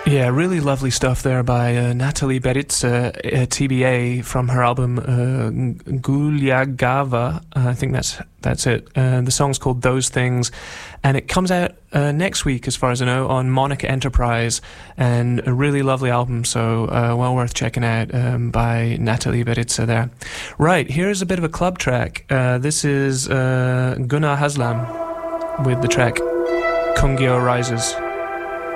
Yeah, really lovely stuff there by Natalie Beritza, TBA, from her album Gulyagava. I think that's it. The song's called Those Things, and it comes out next week, as far as I know, on Monica Enterprise, and a really lovely album, so well worth checking out by Natalie Beritza there. Right, here's a bit of a club track. This is Gunnar Haslam with the track Kungyo Rises.